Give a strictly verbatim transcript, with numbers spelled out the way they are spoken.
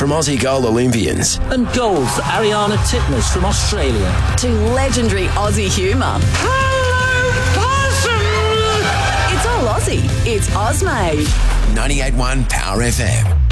from Aussie goal Olympians. And gold for Ariana Titmus from Australia. To legendary Aussie humour. Hello, possum! It's all Aussie. It's Ozmade. ninety-eight point one Power F M.